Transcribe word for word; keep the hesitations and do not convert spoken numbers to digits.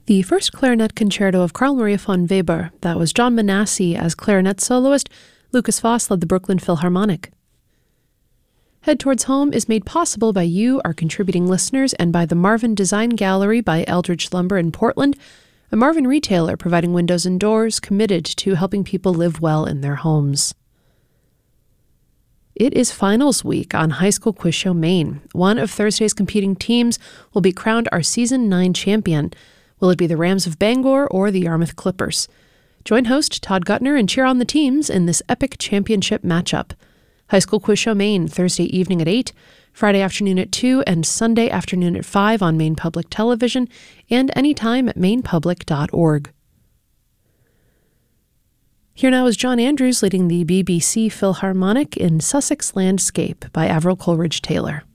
The first clarinet concerto of Carl Maria von Weber. That was John Manassi as clarinet soloist. Lucas Voss led the Brooklyn Philharmonic. Head Towards Home is made possible by you, our contributing listeners, and by the Marvin Design Gallery by Eldridge Lumber in Portland, a Marvin retailer providing windows and doors committed to helping people live well in their homes. It is finals week on High School Quiz Show Maine. One of Thursday's competing teams will be crowned our Season nine champion. Will it be the Rams of Bangor or the Yarmouth Clippers? Join host Todd Gutner and cheer on the teams in this epic championship matchup. High School Quiz Show Maine, Thursday evening at eight, Friday afternoon at two, and Sunday afternoon at five on Maine Public Television, and anytime at maine public dot org. Here now is John Andrews leading the B B C Philharmonic in Sussex Landscape by Avril Coleridge Taylor.